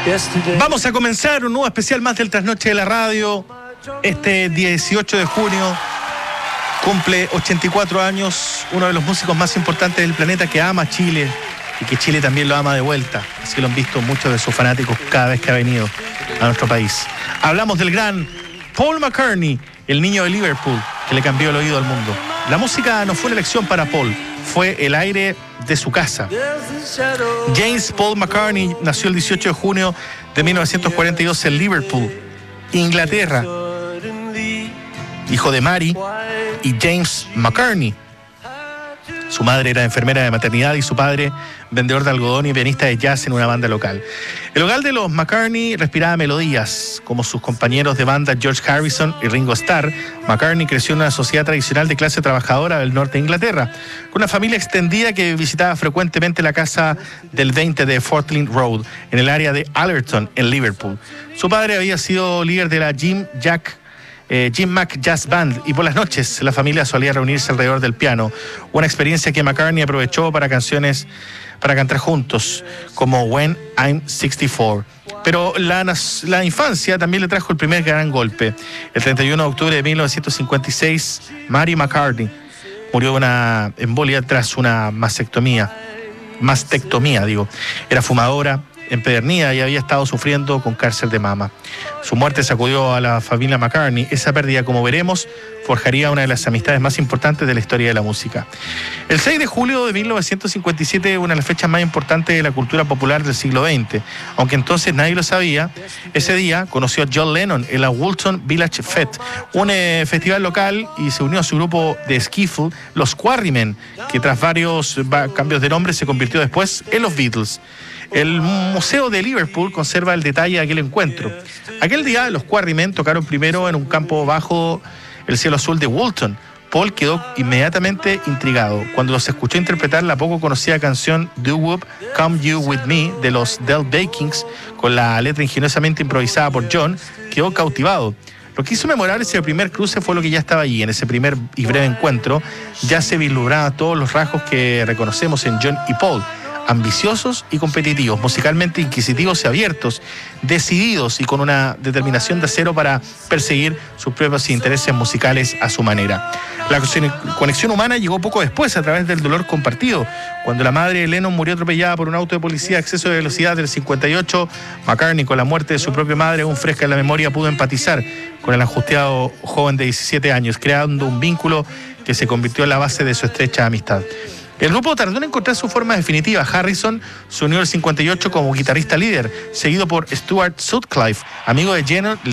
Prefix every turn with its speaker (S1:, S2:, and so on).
S1: Vamos a comenzar un nuevo especial más del Trasnoche de la Radio. Este 18 de junio cumple 84 años uno de los músicos más importantes del planeta, que ama Chile y que Chile también lo ama de vuelta. Así lo han visto muchos de sus fanáticos cada vez que ha venido a nuestro país. Hablamos del gran Paul McCartney, el niño de Liverpool que le cambió el oído al mundo. La música no fue una elección para Paul, fue el aire de su casa. James Paul McCartney nació el 18 de junio de 1942 en Liverpool, Inglaterra, hijo de Mary y James McCartney. Su madre era enfermera de maternidad y su padre vendedor de algodón y pianista de jazz en una banda local. El hogar de los McCartney respiraba melodías. Como sus compañeros de banda George Harrison y Ringo Starr, McCartney creció en una sociedad tradicional de clase trabajadora del norte de Inglaterra, con una familia extendida que visitaba frecuentemente la casa del 20 de Fortlink Road, en el área de Allerton, en Liverpool. Su padre había sido líder de la Jim Mac Jazz Band, y por las noches la familia solía reunirse alrededor del piano, una experiencia que McCartney aprovechó para cantar juntos, como When I'm 64. Pero la infancia también le trajo el primer gran golpe. El 31 de octubre de 1956, Mary McCartney murió de una embolia tras una mastectomía. Era fumadora, empedernida y había estado sufriendo con cáncer de mama. Su muerte sacudió a la familia McCartney. Esa pérdida, como veremos, forjaría una de las amistades más importantes de la historia de la música. El 6 de julio de 1957, una de las fechas más importantes de la cultura popular del siglo XX. Aunque entonces nadie lo sabía, ese día conoció a John Lennon en la Woolton Village Fete, un festival local, y se unió a su grupo de skiffle, los Quarrymen, que tras varios cambios de nombre se convirtió después en los Beatles. El Museo de Liverpool conserva el detalle de aquel encuentro. Aquel día los Quarrymen tocaron primero en un campo bajo el cielo azul de Woolton. Paul quedó inmediatamente intrigado. Cuando los escuchó interpretar la poco conocida canción Do Whoop, Come You With Me de los Del Bakings, con la letra ingeniosamente improvisada por John, quedó cautivado. Lo que hizo memorable ese primer cruce fue lo que ya estaba allí. En ese primer y breve encuentro ya se vislumbraban todos los rasgos que reconocemos en John y Paul: ambiciosos y competitivos, musicalmente inquisitivos y abiertos, decididos y con una determinación de acero para perseguir sus propios intereses musicales a su manera. La conexión humana llegó poco después, a través del dolor compartido. Cuando la madre de Lennon murió atropellada por un auto de policía a exceso de velocidad del 58, McCartney, con la muerte de su propia madre aún fresca en la memoria, pudo empatizar con el angustiado joven de 17 años, creando un vínculo que se convirtió en la base de su estrecha amistad. El grupo tardó en encontrar su forma definitiva. Harrison se unió el 58 como guitarrista líder, seguido por Stuart Sutcliffe, amigo de